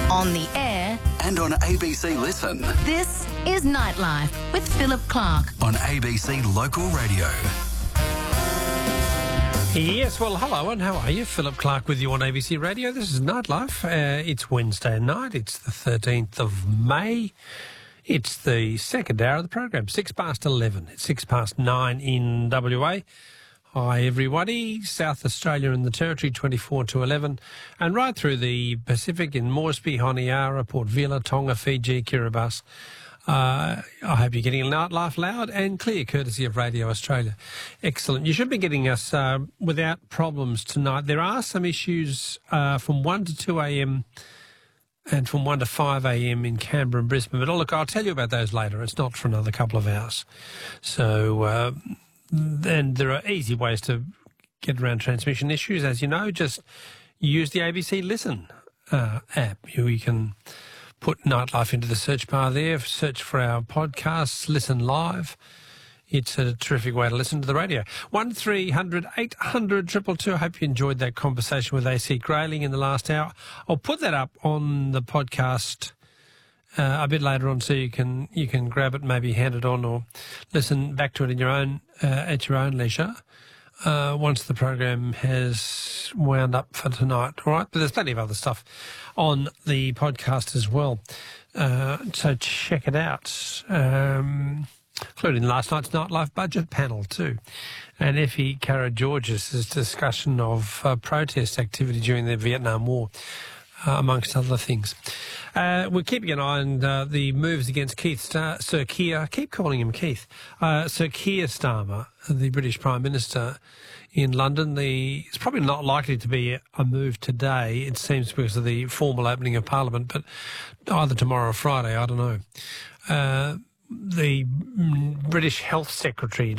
On the air and on ABC Listen. This is Nightlife with Philip Clark on ABC Local Radio. Yes, well, hello and how are you? Philip Clark with you on ABC Radio. This is Nightlife. It's Wednesday night. It's the 13th of May. It's the second hour of the program, 11:06. It's 9:06 in WA. Hi, everybody. South Australia and the Territory, 24 to 11. And right through the Pacific in Moresby, Honiara, Port Vila, Tonga, Fiji, Kiribati. I hope you're getting Nightlife loud and clear, courtesy of Radio Australia. Excellent. You should be getting us without problems tonight. There are some issues from 1 to 2 a.m. and from 1 to 5 a.m. in Canberra and Brisbane. But look, I'll tell you about those later. It's not for another couple of hours. So... And there are easy ways to get around transmission issues, as you know. Just use the ABC Listen app. You can put Nightlife into the search bar there, search for our podcasts, listen live. It's a terrific way to listen to the radio. 1300 800 222. I hope you enjoyed that conversation with AC Grayling in the last hour. I'll put that up on the podcast a bit later on, so you can grab it, maybe hand it on, or listen back to it in your own at your own leisure. Once the program has wound up for tonight, all right. But there's plenty of other stuff on the podcast as well, so check it out. Including last night's Nightlife budget panel too, and Effie Karageorges' discussion of protest activity during the Vietnam War. Amongst other things. We're keeping an eye on the moves against Sir Keir. I keep calling him Keith. Sir Keir Starmer, the British Prime Minister in London. It's probably not likely to be a move today, it seems, because of the formal opening of Parliament, but either tomorrow or Friday, I don't know. The British Health Secretary,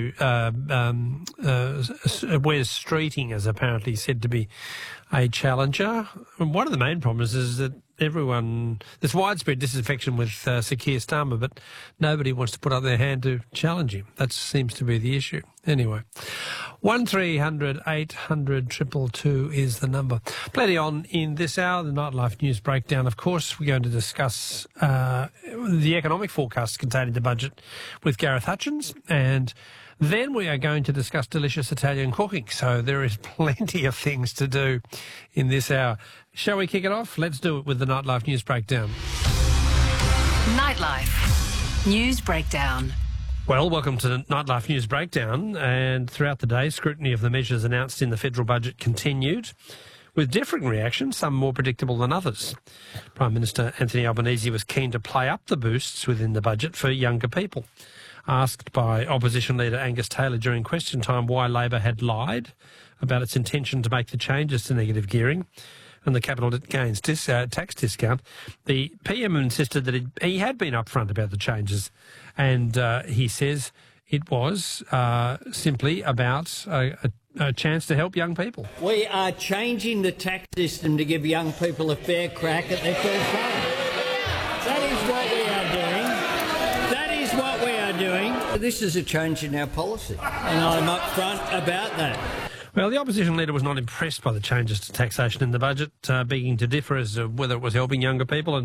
Wes Streeting, is apparently said to be a challenger. And one of the main problems is that there's widespread disaffection with Sir Keir Starmer, but nobody wants to put up their hand to challenge him. That seems to be the issue. Anyway, 1300 800 222 is the number. Plenty on in this hour. The Nightlife News Breakdown, of course. We're going to discuss the economic forecasts contained in the budget with Gareth Hutchins, and then we are going to discuss delicious Italian cooking. So there is plenty of things to do in this hour. Shall we kick it off? Let's do it with the Nightlife News Breakdown. Nightlife News Breakdown. Well, welcome to the Nightlife News Breakdown. And throughout the day, scrutiny of the measures announced in the federal budget continued, with differing reactions, some more predictable than others. Prime Minister Anthony Albanese was keen to play up the boosts within the budget for younger people. Asked by Opposition Leader Angus Taylor during question time why Labor had lied about its intention to make the changes to negative gearing and the capital gains tax discount, the PM insisted that he had been upfront about the changes, and he says it was simply about a chance to help young people. We are changing the tax system to give young people a fair crack at their first home. That is what we are doing. That is what we are doing. This is a change in our policy, and I'm upfront about that. Well, the opposition leader was not impressed by the changes to taxation in the budget, begging to differ as to whether it was helping younger people. And